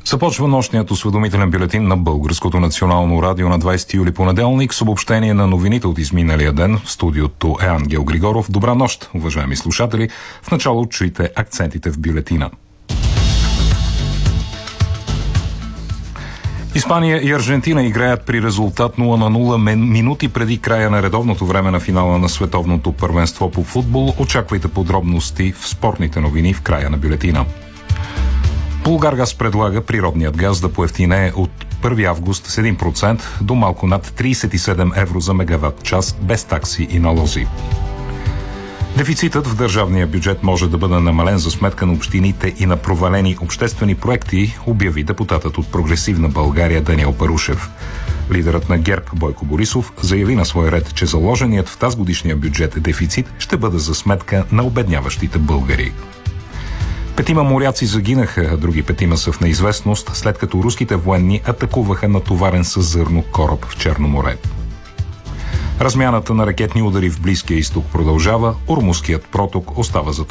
Започва нощният осведомителен бюлетин на Българското национално радио на 20 юли понеделник с обобщение на новините от изминалия ден. В студиото е Ангел Григоров. Добра нощ, уважаеми слушатели. В начало чуйте акцентите в бюлетина. Испания и Аржентина играят при резултат 0-0 минути преди края на редовното време на финала на световното първенство по футбол. Очаквайте подробности в спортните новини в края на бюлетина. Булгаргаз предлага природният газ да поевтинее от 1 август с 1% до малко над 37 евро за мегаватт час без такси и налози. Дефицитът в държавния бюджет може да бъде намален за сметка на общините и на провалени обществени проекти, обяви депутатът от Прогресивна България Даниел Парушев. Лидерът на ГЕРБ Бойко Борисов заяви на свой ред, че заложеният в тазгодишния бюджет дефицит ще бъде за сметка на обедняващите българи. 5 моряци загинаха, а други 5 са в неизвестност, след като руските военни атакуваха натоварен със зърно кораб в Черно море. Размяната на ракетни удари в Близкия изток продължава, Ормузският проток остава затворен.